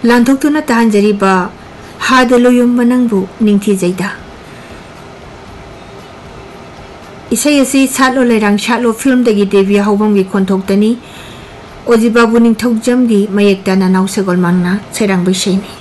लांथोक्तुना ताहंजरीबा हादलोयुम नंगबु निंगथीजैदा इसै असि सालो लेरांग सालो फिल्म दगी देवी हौबंगी खोंथोक्तनी ओजिबाबु निंगथौजमगी मयेक्ता नानाव सगोल मांगना सेरांग बैसैनी।